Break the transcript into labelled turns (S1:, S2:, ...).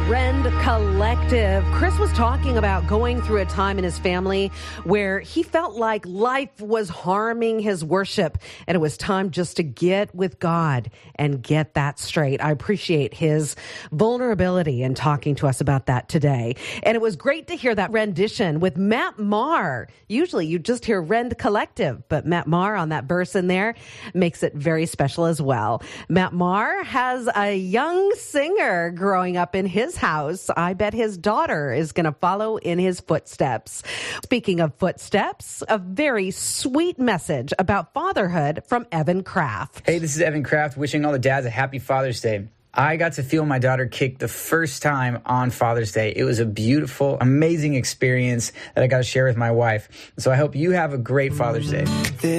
S1: Rend Collective. Chris was talking about going through a time in his family where he felt like life was harming his worship, and it was time just to get with God and get that straight. I appreciate his vulnerability in talking to us about that today. And it was great to hear that rendition with Matt Maher. Usually you just hear Rend Collective, but Matt Maher on that verse in there makes it very special as well. Matt Maher has a young singer growing up in his house. I bet his daughter is going to follow in his footsteps. Speaking of footsteps, a very sweet message about fatherhood from Evan Kraft.
S2: Hey, this is Evan Kraft wishing all the dads a happy Father's Day. I got to feel my daughter kick the first time on Father's Day. It was a beautiful, amazing experience that I got to share with my wife. So I hope you have a great Father's Day.